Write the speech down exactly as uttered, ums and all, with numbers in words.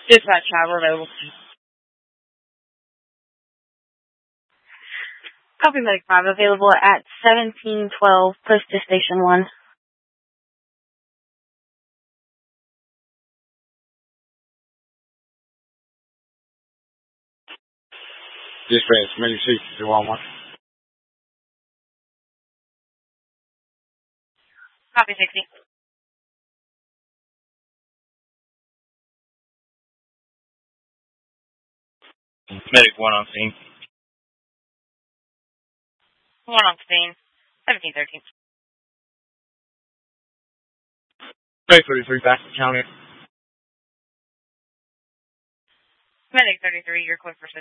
Dispatch tower available. Copy Medic five available at seventeen twelve, close to Station one. Dispatch, Medic six to one one. Copy sixty. Medic one on scene. One on scene. seventeen thirteen. Medic thirty-three, back to county. Medic thirty-three, you're clear for